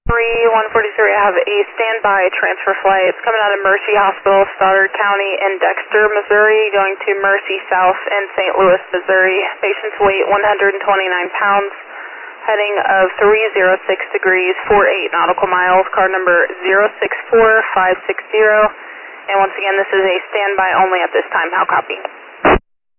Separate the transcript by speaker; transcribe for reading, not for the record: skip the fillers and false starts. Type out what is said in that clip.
Speaker 1: 143, I have a standby transfer flight. It's coming out of Mercy Hospital, Stoddard County, in Dexter, Missouri, going to Mercy South in St. Louis, Missouri. Patient's weight 129 pounds, heading of 306 degrees, 48 nautical miles, card number 064560. And once again, this is a standby only at this time. How copy?